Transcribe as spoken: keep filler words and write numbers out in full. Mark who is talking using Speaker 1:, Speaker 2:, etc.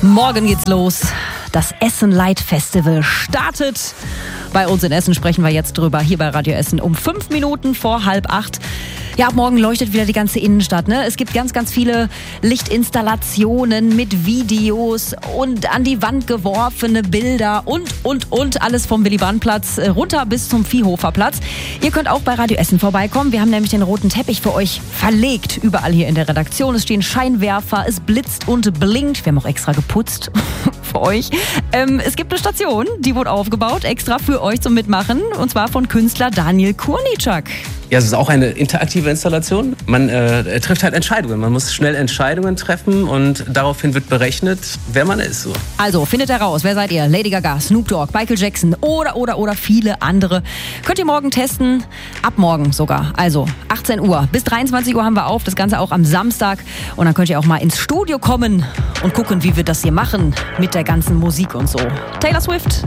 Speaker 1: Morgen geht's los. Das Essen Light Festival startet. Bei uns in Essen sprechen wir jetzt drüber, hier bei Radio Essen um fünf Minuten vor halb acht. Ja, ab morgen leuchtet wieder die ganze Innenstadt, ne? Es gibt ganz, ganz viele Lichtinstallationen mit Videos und an die Wand geworfene Bilder und, und, und. Alles vom Willy-Brandt-Platz runter bis zum Viehhofer-Platz. Ihr könnt auch bei Radio Essen vorbeikommen. Wir haben nämlich den roten Teppich für euch verlegt. Überall hier in der Redaktion. Es stehen Scheinwerfer, es blitzt und blinkt. Wir haben auch extra geputzt für euch. Ähm, es gibt eine Station, die wurde aufgebaut, extra für euch zum Mitmachen. Und zwar von Künstler Daniel Kurnicak.
Speaker 2: Ja, es ist auch eine interaktive Installation. Man äh, trifft halt Entscheidungen. Man muss schnell Entscheidungen treffen und daraufhin wird berechnet, wer man ist. So.
Speaker 1: Also, findet heraus, wer seid ihr? Lady Gaga, Snoop Dogg, Michael Jackson oder, oder, oder viele andere. Könnt ihr morgen testen, ab morgen sogar. Also, achtzehn Uhr bis dreiundzwanzig Uhr haben wir auf, das Ganze auch am Samstag. Und dann könnt ihr auch mal ins Studio kommen und gucken, wie wir das hier machen mit der ganzen Musik und so. Taylor Swift.